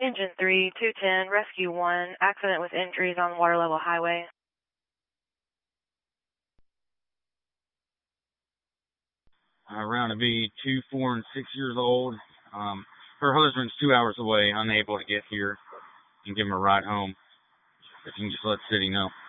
Engine 3, 210, Rescue 1, accident with injuries on water level highway. Round to be 2, 4, and 6 years old. Her husband's 2 hours away, unable to get here and give him a ride home. If you can just let the city know.